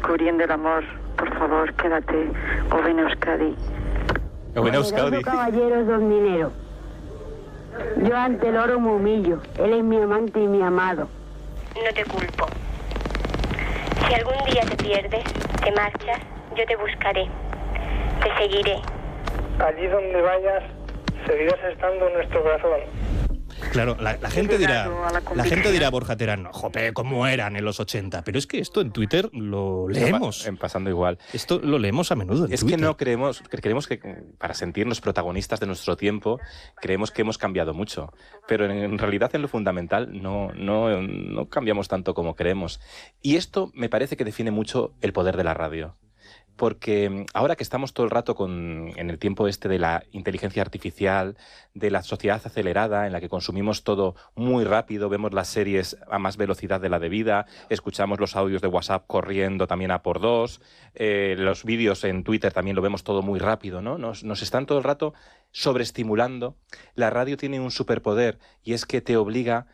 descubriendo el amor. Por favor, quédate. O ven a Euskadi. O ven a Euskadi. Caballero don dinero. Yo ante el oro me humillo. Él es mi amante y mi amado. No te culpo. Si algún día te pierdes, te marchas, yo te buscaré. Te seguiré. Allí donde vayas, seguirás estando en nuestro corazón. Claro, la gente dirá, Borja Terán, jope, ¿cómo eran en los 80? Pero es que esto en Twitter lo leemos. Pasando igual. Esto lo leemos a menudo en Es Twitter. que no creemos que para sentirnos protagonistas de nuestro tiempo, creemos que hemos cambiado mucho. Pero en realidad, en lo fundamental, no cambiamos tanto como creemos. Y esto me parece que define mucho el poder de la radio. Porque ahora que estamos todo el rato en el tiempo este de la inteligencia artificial, de la sociedad acelerada, en la que consumimos todo muy rápido, vemos las series a más velocidad de la debida, escuchamos los audios de WhatsApp corriendo también a por dos, los vídeos en Twitter también lo vemos todo muy rápido, ¿no? Nos están todo el rato sobreestimulando. La radio tiene un superpoder y es que te obliga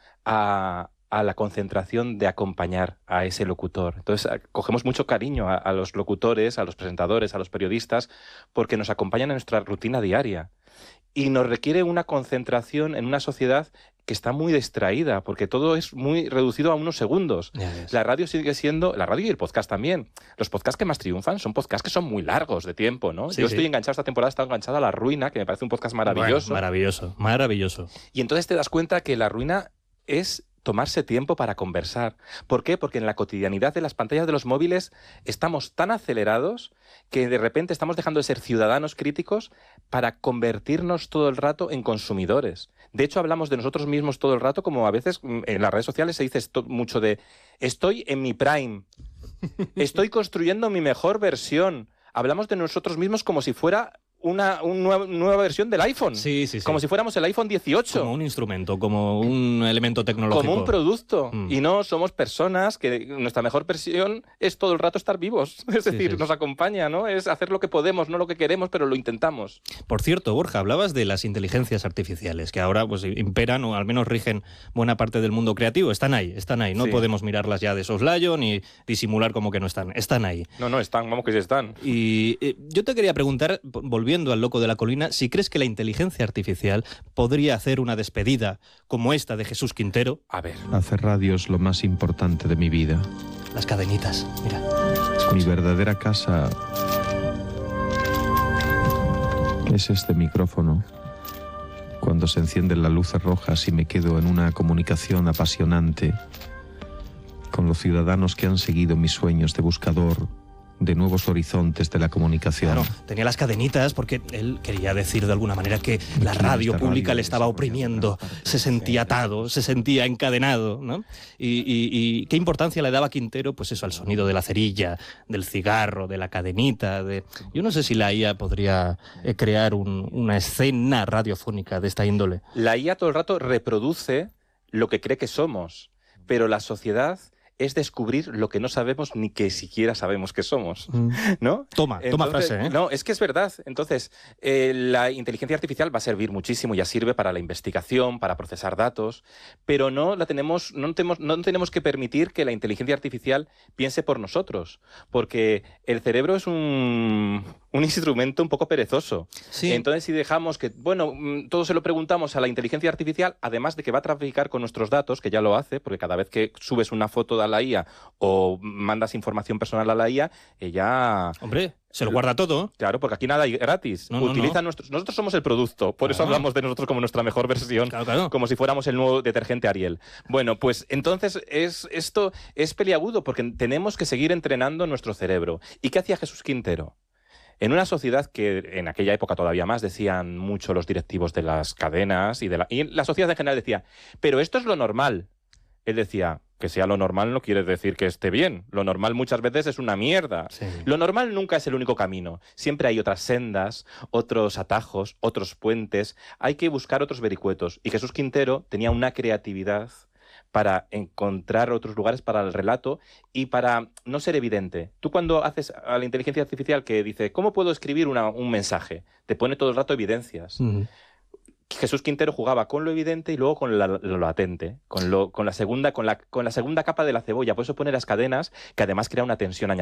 a la concentración de acompañar a ese locutor. Entonces, cogemos mucho cariño a los locutores, a los presentadores, a los periodistas, porque nos acompañan en nuestra rutina diaria. Y nos requiere una concentración en una sociedad que está muy distraída, porque todo es muy reducido a unos segundos. La radio sigue siendo... La radio y el podcast también. Los podcasts que más triunfan son podcasts que son muy largos de tiempo, ¿no? Sí, Yo estoy enganchado esta temporada, he estado enganchado a La Ruina, que me parece un podcast maravilloso. Bueno, maravilloso. Y entonces te das cuenta que La Ruina es tomarse tiempo para conversar. ¿Por qué? Porque en la cotidianidad de las pantallas de los móviles estamos tan acelerados que de repente estamos dejando de ser ciudadanos críticos para convertirnos todo el rato en consumidores. De hecho, hablamos de nosotros mismos todo el rato, como a veces en las redes sociales se dice mucho de estoy en mi prime, estoy construyendo mi mejor versión. Hablamos de nosotros mismos como si fuera una nueva versión del iPhone. Sí. Como si fuéramos el iPhone 18. Como un instrumento, como un elemento tecnológico. Como un producto. Y no somos personas que nuestra mejor versión es todo el rato estar vivos. Es decir, nos acompaña, ¿no? Es hacer lo que podemos, no lo que queremos, pero lo intentamos. Por cierto, Borja, hablabas de las inteligencias artificiales, que ahora pues imperan o al menos rigen buena parte del mundo creativo. Están ahí. No podemos mirarlas ya de soslayo ni disimular como que no están. Están ahí. No están, vamos que sí están. Y yo te quería preguntar, volviendo al loco de la colina, si crees que la inteligencia artificial podría hacer una despedida como esta de Jesús Quintero. A ver. Hacer radio es lo más importante de mi vida. Las cadenitas, mira. Escucha. Mi verdadera casa es este micrófono. Cuando se encienden las luces rojas y me quedo en una comunicación apasionante con los ciudadanos que han seguido mis sueños de buscador de nuevos horizontes de la comunicación. Claro, tenía las cadenitas porque él quería decir de alguna manera que la radio pública le estaba oprimiendo, se sentía atado, se sentía encadenado, ¿no? Y qué importancia le daba Quintero, pues eso, al sonido de la cerilla, del cigarro, de la cadenita. Yo no sé si la IA podría crear una escena radiofónica de esta índole. La IA todo el rato reproduce lo que cree que somos, pero la sociedad es descubrir lo que no sabemos ni que siquiera sabemos que somos, ¿no? Toma frase, ¿eh? No, es que es verdad. Entonces, la inteligencia artificial va a servir muchísimo, ya sirve para la investigación, para procesar datos, pero no tenemos que permitir que la inteligencia artificial piense por nosotros, porque el cerebro es un instrumento un poco perezoso. Sí. Entonces, si dejamos que, todo se lo preguntamos a la inteligencia artificial, además de que va a traficar con nuestros datos, que ya lo hace, porque cada vez que subes una foto a la IA o mandas información personal a la IA, ella... Hombre, se lo guarda todo. Claro, porque aquí nada hay gratis. Utiliza nosotros somos el producto, por eso hablamos de nosotros como nuestra mejor versión, como si fuéramos el nuevo detergente Ariel. Bueno, pues entonces esto es peliagudo porque tenemos que seguir entrenando nuestro cerebro. ¿Y qué hacía Jesús Quintero? En una sociedad que en aquella época todavía más decían mucho los directivos de las cadenas y la sociedad en general decía, pero esto es lo normal. Él decía, que sea lo normal no quiere decir que esté bien. Lo normal muchas veces es una mierda. Sí. Lo normal nunca es el único camino. Siempre hay otras sendas, otros atajos, otros puentes. Hay que buscar otros vericuetos. Y Jesús Quintero tenía una creatividad para encontrar otros lugares para el relato y para no ser evidente. Tú cuando haces a la inteligencia artificial que dice, ¿cómo puedo escribir un mensaje? Te pone todo el rato evidencias. Jesús Quintero jugaba con lo evidente y luego con lo latente, con la segunda capa de la cebolla. Por eso pone las cadenas, que además crea una tensión añadida.